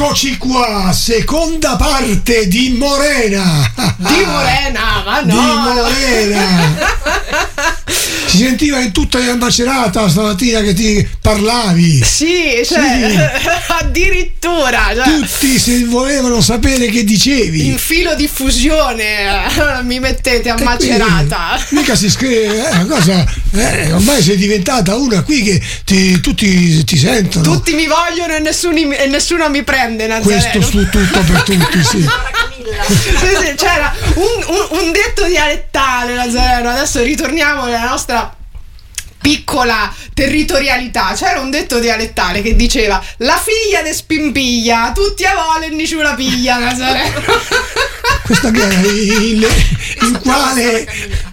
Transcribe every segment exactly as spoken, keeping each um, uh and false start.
Eccoci qua, seconda parte di Morena. Di Morena, ma no. Di Morena. Si sentiva in tutta la macerata stamattina che ti parlavi. Sì, cioè, sì. Addirittura. Cioè, tutti se volevano sapere che dicevi. In filo diffusione mi mettete a e macerata. Qui, mica si scrive, eh, cosa, eh, ormai sei diventata una qui che ti, tutti ti sentono. Tutti mi vogliono e nessuno, e nessuno mi prende, Nazareno. Questo su tutto per tutti, sì. Sì, sì, c'era un, un, un detto dialettale, Nazareno. Adesso ritorniamo nella nostra piccola territorialità. C'era un detto dialettale che diceva: la figlia de spimpiglia, tutti a vole e nici la piglia, Nazareno. Questa che è il, il quale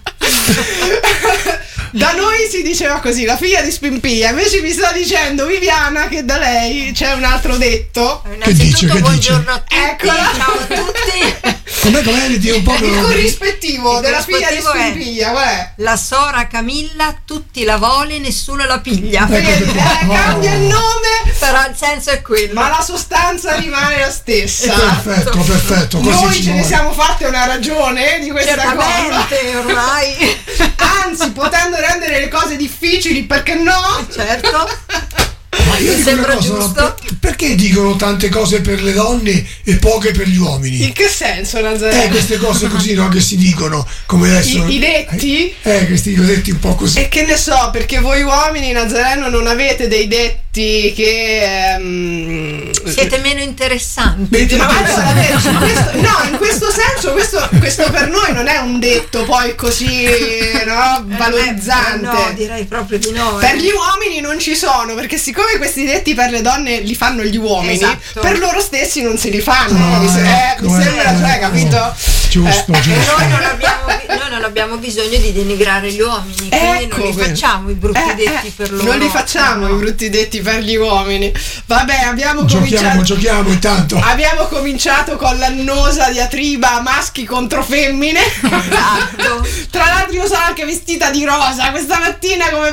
da noi si diceva così, la figlia di Spimpiglia. Invece mi sta dicendo Viviana che da lei c'è un altro detto. Che dice, che buongiorno dice? a tutti. Eccola. Ciao a tutti. Com'è, com'è? Di un po' Il corrispettivo il della figlia di corrispettivo Spimpiglia, qual è? La sora Camilla, tutti la vole, nessuno la piglia. Vedi, eh, cambia il nome, però il senso è quello. ma la sostanza rimane la stessa. Perfetto, perfetto. Così Noi ce ne siamo fatte una ragione di questa cosa. Ormai. Anzi, potendo rendere le cose difficili, perché no? Certo. Ma io mi sembra cosa, giusto. Perché dicono tante cose per le donne e poche per gli uomini? In che senso, Nazareno? Eh, queste cose così, no? Che si dicono come adesso. I, i detti? Eh, eh, questi detti un po' così. E che ne so, perché voi uomini, Nazareno, non avete dei detti che um, siete meno interessanti. Meno interessanti. Ma questo, no, in questo senso, questo, questo per noi non è un detto poi così, no, valorizzante. Eh, no, direi proprio di no. Per eh. gli uomini non ci sono, perché siccome questi detti per le donne li fanno gli uomini, esatto. per loro stessi non se li fanno. Ah, mi, se- eh, ecco, mi sembra, eh, cioè, capito? Giusto, Eh, giusto. Noi non, abbiamo, noi non abbiamo bisogno di denigrare gli uomini, quindi Ecco, non li facciamo i brutti eh, detti eh, per loro. Non li facciamo no. i brutti detti per gli uomini. Vabbè, abbiamo Giochiamo, cominciato. giochiamo intanto. Abbiamo cominciato con l'annosa diatriba maschi contro femmine. Esatto. Tra l'altro io sono anche vestita di rosa questa mattina come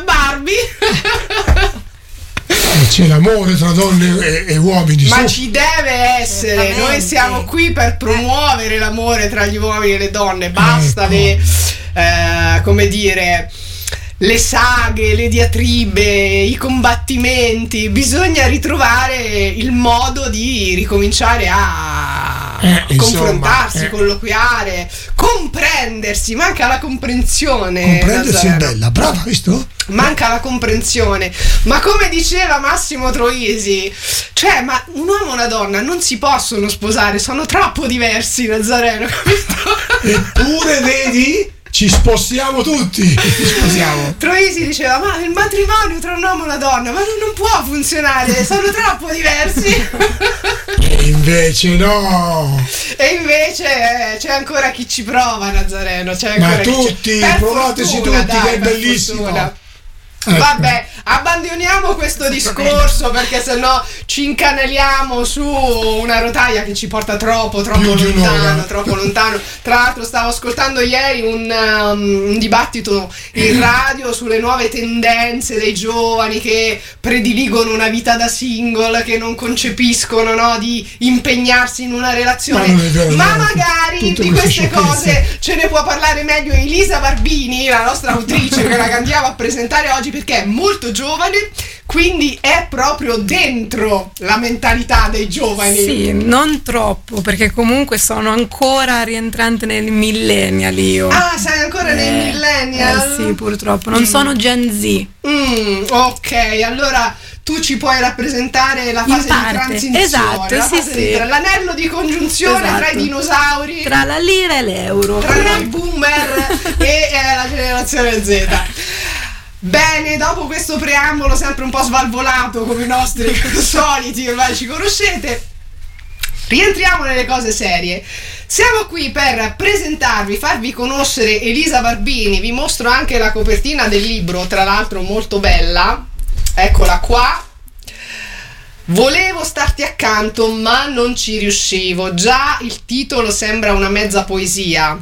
Barbie. C'è l'amore tra donne e, e uomini. Ma su. ci deve essere. Certamente. Noi siamo qui per promuovere l'amore tra gli uomini e le donne. Basta Ecco. le eh, come dire, le saghe, le diatribe, i combattimenti. Bisogna ritrovare il modo di ricominciare a Eh, confrontarsi, insomma, eh. colloquiare, comprendersi. Manca la comprensione. Comprendersi è Nazareno. bella, brava, visto? Manca la comprensione. Ma come diceva Massimo Troisi, cioè, ma un uomo e una donna non si possono sposare, sono troppo diversi, Nazareno, capito? Eppure vedi, ci sposiamo tutti. Ci sposiamo. Troisi diceva: ma il matrimonio tra un uomo e una donna, ma non, non può funzionare, sono troppo diversi. E invece no. E invece eh, c'è ancora chi ci prova, Nazareno. C'è Ma ancora chi ci... tutti, Per provateci fortuna, tutti, dai, che è per bellissimo. fortuna. Ecco. Vabbè, abbandoniamo questo discorso perché sennò ci incanaliamo su una rotaia che ci porta troppo, troppo Più di lontano, un'ora. troppo lontano. Tra l'altro stavo ascoltando ieri un, um, un dibattito in radio sulle nuove tendenze dei giovani che prediligono una vita da single, che non concepiscono, no, di impegnarsi in una relazione. Ma non è vero, Ma no, magari tutte di queste queste cose sciocchezze. ce ne può parlare meglio Elisa Barbini, la nostra autrice che la andiamo a presentare oggi, perché è molto giovane, quindi è proprio dentro la mentalità dei giovani. Sì, non troppo, perché comunque sono ancora rientrante nel millennial io. Ah, sei ancora Eh, nel millennial? Eh sì, purtroppo. Non Mm. sono Gen Z. Mm, ok, allora tu ci puoi rappresentare la In fase parte, di transizione, esatto, la sì, fase sì. di tra- l'anello di congiunzione tra i Esatto. dinosauri, tra, Tra la lira e l'euro. noi boomer e eh, la generazione Z. Bene, dopo questo preambolo sempre un po' svalvolato come i nostri soliti, ormai ci conoscete, rientriamo nelle cose serie. Siamo qui per presentarvi, farvi conoscere Elisa Barbini. Vi mostro anche la copertina del libro, tra l'altro molto bella. Eccola qua. Volevo starti accanto ma non ci riuscivo. Già il titolo sembra una mezza poesia,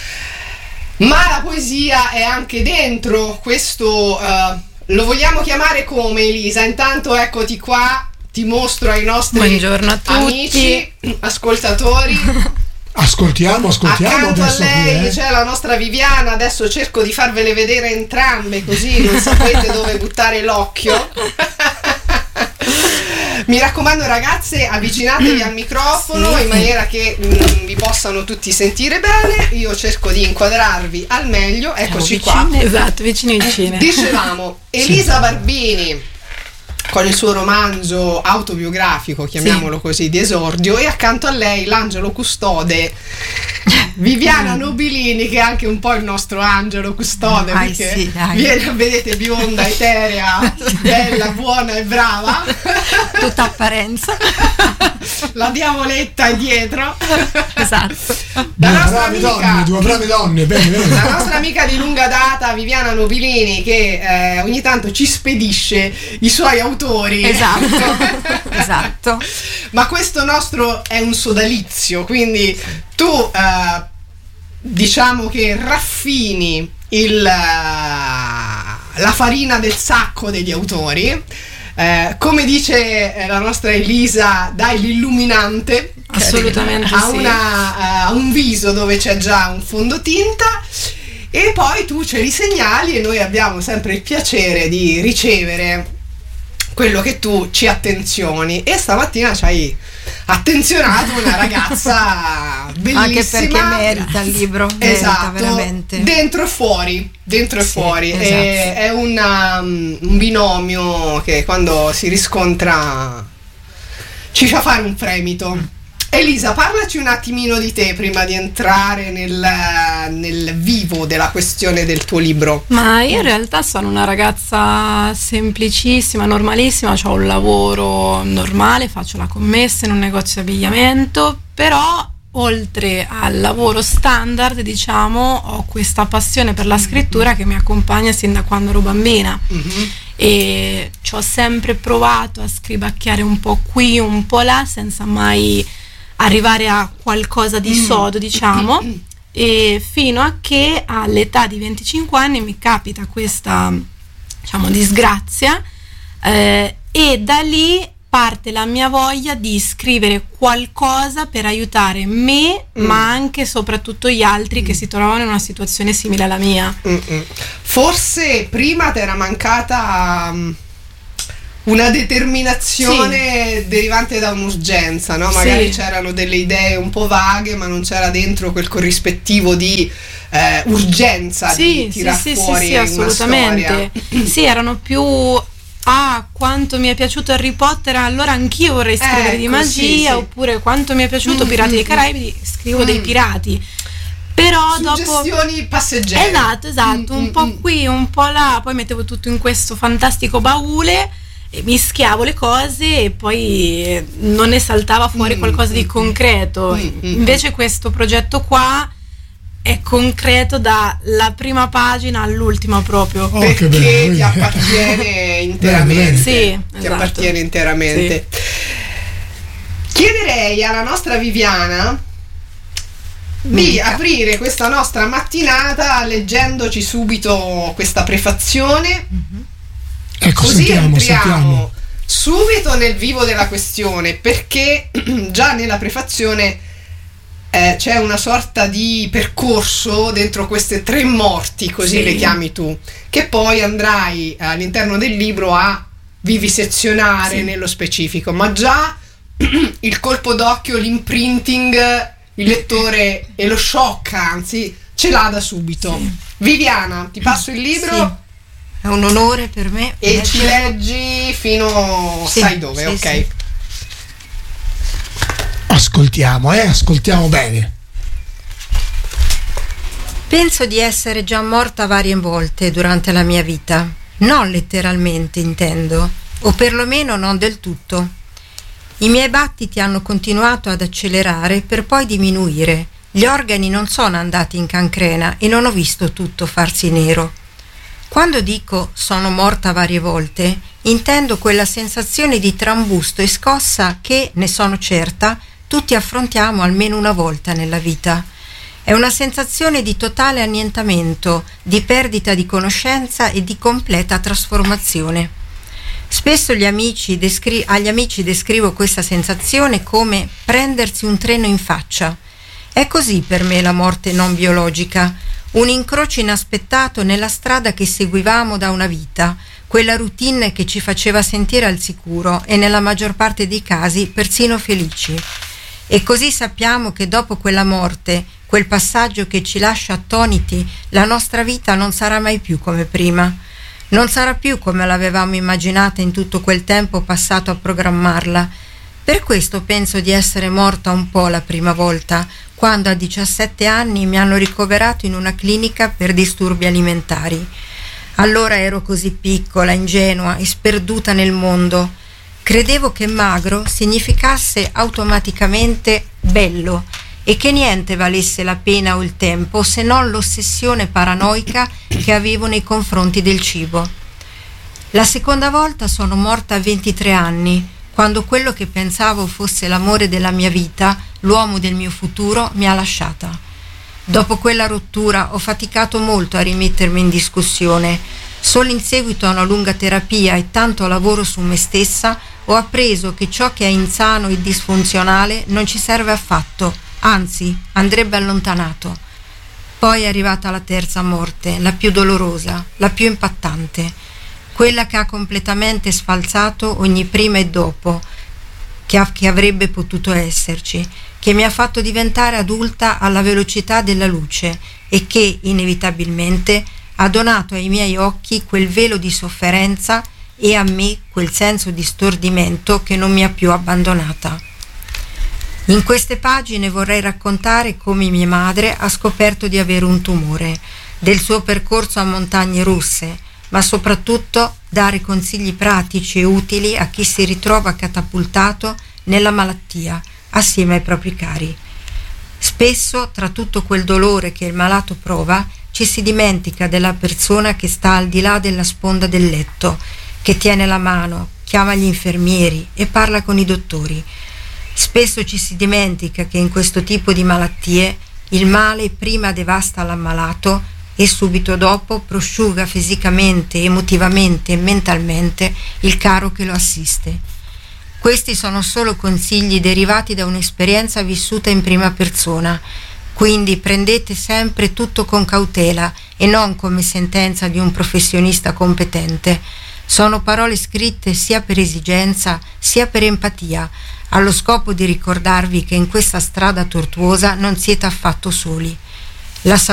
ma la poesia è anche dentro questo, uh, lo vogliamo chiamare come, Elisa? Intanto eccoti qua, ti mostro ai nostri Buongiorno a tutti. amici, ascoltatori. Ascoltiamo, ascoltiamo Accanto adesso a lei qui, eh. c'è la nostra Viviana, adesso cerco di farvele vedere entrambe così non sapete dove buttare l'occhio. Mi raccomando ragazze, avvicinatevi al microfono Sì. in maniera che mh, vi possano tutti sentire bene. Io cerco di inquadrarvi al meglio, eccoci qua. Vicine, esatto, vicini vicine. Dicevamo, Elisa Barbini con il suo romanzo autobiografico, chiamiamolo Sì. così, di esordio, e accanto a lei l'angelo custode Viviana Nobilini, che è anche un po' il nostro angelo custode, Dai, perché sì, dai. viene, vedete, bionda, eterea, bella, buona e brava. Tutta apparenza. La diavoletta è dietro. Esatto. La Due nostra brave donne, amica, due brave donne, bene, bene. la nostra amica di lunga data, Viviana Nobilini, che eh, ogni tanto ci spedisce i suoi autori. Esatto. Esatto. Ma questo nostro è un sodalizio, quindi tu eh, diciamo che raffini il, eh, la farina del sacco degli autori. Eh, come dice eh, la nostra Elisa, dai l'illuminante Assolutamente a, sì. una, eh, a un viso dove c'è già un fondotinta, e poi tu ce li segnali e noi abbiamo sempre il piacere di ricevere quello che tu ci attenzioni, e stamattina ci hai attenzionato una ragazza bellissima, Anche perché merita il libro, merita esatto, veramente. dentro e fuori, dentro e Sì, fuori. esatto. È, è una, um, un binomio che quando si riscontra ci fa fare un fremito. Elisa, parlaci un attimino di te prima di entrare nel, nel vivo della questione del tuo libro. Ma io in realtà sono una ragazza semplicissima, normalissima, ho un lavoro normale, faccio la commessa in un negozio di abbigliamento, però oltre al lavoro standard, diciamo, ho questa passione per la scrittura che mi accompagna sin da quando ero bambina. Mm-hmm. E ci ho sempre provato a scribacchiare un po' qui, un po' là, senza mai arrivare a qualcosa di sodo, diciamo, e fino a che all'età di venticinque anni mi capita questa, diciamo, disgrazia, eh, e da lì parte la mia voglia di scrivere qualcosa per aiutare me, Mm. ma anche e soprattutto gli altri che si trovano in una situazione simile alla mia. Mm-mm. Forse prima ti era mancata um, una determinazione derivante da un'urgenza, no? Magari Sì. c'erano delle idee un po' vaghe, ma non c'era dentro quel corrispettivo di eh, urgenza di Sì, tirar sì, sì, fuori sì, una assolutamente. storia. Sì, erano più ah, quanto mi è piaciuto Harry Potter, allora anch'io vorrei scrivere di Ecco, magia, sì, sì. oppure quanto mi è piaciuto Mm, Pirati mm, dei Caraibi, scrivo mm. dei pirati. Però dopo Suggestioni passeggere. Esatto, esatto, Mm, un mm, po' mm. qui, un po' là, poi mettevo tutto in questo fantastico baule e mischiavo le cose e poi eh, non ne saltava fuori Mm, qualcosa di mm, concreto. mm, mm, Invece questo progetto qua è concreto dalla prima pagina all'ultima proprio. Oh, che Perché bello, ti vedi? appartiene interamente. Sì, ti esatto. appartiene interamente. Chiederei alla nostra Viviana di Dica. aprire questa nostra mattinata leggendoci subito questa prefazione, Ecco, così sentiamo, entriamo sentiamo. subito nel vivo della questione, perché già nella prefazione eh, c'è una sorta di percorso dentro queste tre morti, così Sì. le chiami tu, che poi andrai all'interno del libro a vivisezionare Sì. nello specifico, ma già il colpo d'occhio, l'imprinting, il lettore e lo shock, anzi, ce l'ha da subito. Sì. Viviana, ti passo il libro. Sì. È un onore per me. E ci leggere. leggi fino Sì, sai dove, sì, ok? sì. Ascoltiamo, eh, ascoltiamo bene. Penso di essere già morta varie volte durante la mia vita. Non letteralmente, intendo, o perlomeno non del tutto. I miei battiti hanno continuato ad accelerare per poi diminuire. Gli organi non sono andati in cancrena e non ho visto tutto farsi nero. Quando dico sono morta varie volte, intendo quella sensazione di trambusto e scossa che, ne sono certa, tutti affrontiamo almeno una volta nella vita. È una sensazione di totale annientamento, di perdita di conoscenza e di completa trasformazione. Spesso gli amici descri- agli amici descrivo questa sensazione come prendersi un treno in faccia. È così per me la morte non biologica, un incrocio inaspettato nella strada che seguivamo da una vita, quella routine che ci faceva sentire al sicuro e nella maggior parte dei casi persino felici. E così sappiamo che dopo quella morte, quel passaggio che ci lascia attoniti, la nostra vita non sarà mai più come prima. Non sarà più come l'avevamo immaginata in tutto quel tempo passato a programmarla. Per questo penso di essere morta un po' la prima volta, quando a diciassette anni mi hanno ricoverato in una clinica per disturbi alimentari. Allora ero così piccola, ingenua e sperduta nel mondo. Credevo che magro significasse automaticamente bello e che niente valesse la pena o il tempo se non l'ossessione paranoica che avevo nei confronti del cibo. La seconda volta sono morta a ventitré anni, quando quello che pensavo fosse l'amore della mia vita, l'uomo del mio futuro, mi ha lasciata. Dopo quella rottura ho faticato molto a rimettermi in discussione. Solo in seguito a una lunga terapia e tanto lavoro su me stessa ho appreso che ciò che è insano e disfunzionale non ci serve affatto, anzi andrebbe allontanato. Poi è arrivata la terza morte, la più dolorosa, la più impattante, quella che ha completamente sfalsato ogni prima e dopo che, ha, che avrebbe potuto esserci, che mi ha fatto diventare adulta alla velocità della luce e che, inevitabilmente, ha donato ai miei occhi quel velo di sofferenza e a me quel senso di stordimento che non mi ha più abbandonata. In queste pagine vorrei raccontare come mia madre ha scoperto di avere un tumore, del suo percorso a montagne russe, ma soprattutto dare consigli pratici e utili a chi si ritrova catapultato nella malattia assieme ai propri cari. Spesso, tra tutto quel dolore che il malato prova, ci si dimentica della persona che sta al di là della sponda del letto, che tiene la mano, chiama gli infermieri e parla con i dottori. Spesso ci si dimentica che in questo tipo di malattie il male prima devasta l'ammalato e subito dopo prosciuga fisicamente, emotivamente e mentalmente il caro che lo assiste. Questi sono solo consigli derivati da un'esperienza vissuta in prima persona, quindi prendete sempre tutto con cautela e non come sentenza di un professionista competente. Sono parole scritte sia per esigenza sia per empatia, allo scopo di ricordarvi che in questa strada tortuosa non siete affatto soli. La